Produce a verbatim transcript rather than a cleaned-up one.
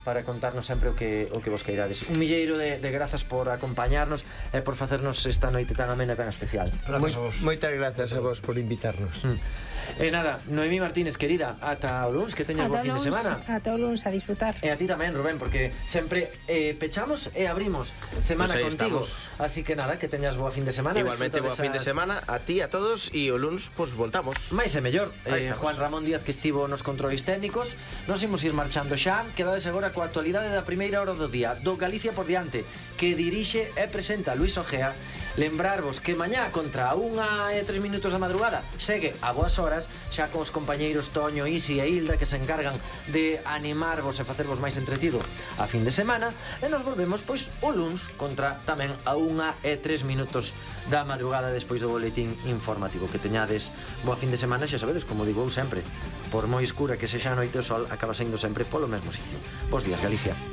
para contarnos sempre o que, o que vos queirades. Un milleiro de, de grazas por acompañarnos e por facernos esta noite tan amena, tan especial. Moi, moitas grazas a vos por invitarnos. Mm. E nada, Noemí Martínez, querida, ata o luns, que teñas bo fin de semana. Ata o luns, a disfrutar. E a ti tamén, Rubén, porque sempre eh, pechamos e abrimos semana Pues contigo. estamos. Así que nada, que teñas boa fin de semana. Igualmente, boa fin de semana a ti, a todos, e o luns, pues voltamos. Mais e mellor, eh, estamos. Juan Ramón Díaz, que estivo nos controles técnicos. Nos imos ir marchando xa. Quedades agora coa actualidade da primeira hora do día do Galicia por diante, que dirixe e presenta Luis Ojea. Lembrarvos que mañá contra a unha e tres minutos da madrugada segue a boas horas, xa cos compañeiros Toño, Isi e Hilda, que se encargan de animarvos e facervos máis entretido a fin de semana. E nos volvemos pois o luns contra tamén a unha e tres minutos da madrugada despois do boletín informativo. Que teñades boa fin de semana. Xa sabedes, como digo eu sempre, por moi escura que sexa a noite, o sol acaba saindo sempre polo mesmo sitio. Bos días, Galicia.